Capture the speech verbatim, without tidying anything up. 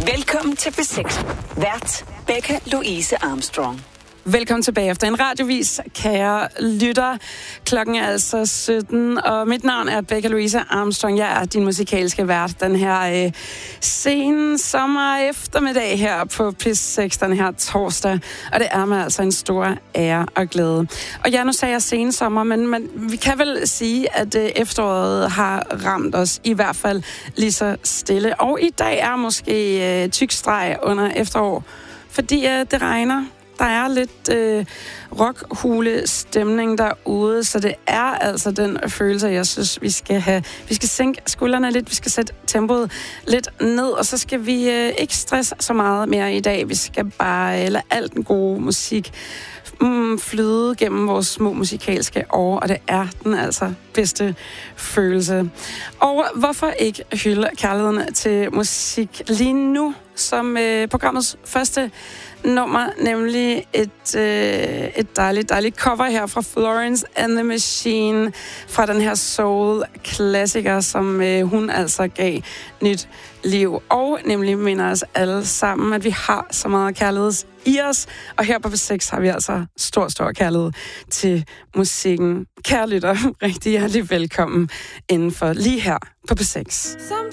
Velkommen til P seks. Vært Becca Louise Armstrong. Velkommen tilbage efter en radiovis, kære lytter. Klokken er altså sytten, og mit navn er Becca Louise Armstrong. Jeg er din musikalske vært den her øh, sen sommer eftermiddag her på P seks, den her torsdag. Og det er mig altså en stor ære og glæde. Og ja, nu sagde jeg sen sommer, men man, vi kan vel sige, at øh, efteråret har ramt os i hvert fald lige så stille. Og i dag er måske øh, tyk streg under efterår, fordi øh, det regner. Der er lidt øh, rockhule-stemning derude, så det er altså den følelse, jeg synes, vi skal have. Vi skal sænke skuldrene lidt, vi skal sætte tempoet lidt ned, og så skal vi øh, ikke stresse så meget mere i dag. Vi skal bare øh, lade alt den gode musik mm, flyde gennem vores små musikalske år, og det er den altså bedste følelse. Og hvorfor ikke hylde kærligheden til musik lige nu, som øh, programmets første nummer, nemlig et, øh, et dejligt, dejligt cover her fra Florence and the Machine, fra den her soul-klassiker, som øh, hun altså gav nyt liv, og nemlig minder os alle sammen, at vi har så meget kærlighed i os, og her på P seks har vi altså stor, stor kærlighed til musikken. Kære lytter, rigtig hjertelig velkommen indenfor lige her på P seks. Sometimes